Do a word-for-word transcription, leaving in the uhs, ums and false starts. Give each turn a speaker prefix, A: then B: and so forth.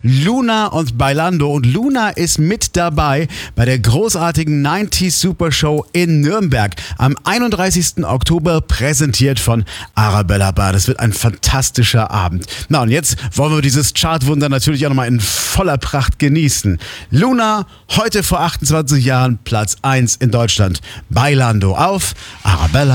A: Luna und Bailando. Und Luna ist mit dabei bei der großartigen neunziger Super Show in Nürnberg am einunddreißigsten Oktober, präsentiert von Arabella Bar. Das wird ein fantastischer Abend. Na und jetzt wollen wir dieses Chartwunder natürlich auch nochmal in voller Pracht genießen. Luna, heute vor achtundzwanzig Jahren Platz eins in Deutschland. Bailando auf Arabella.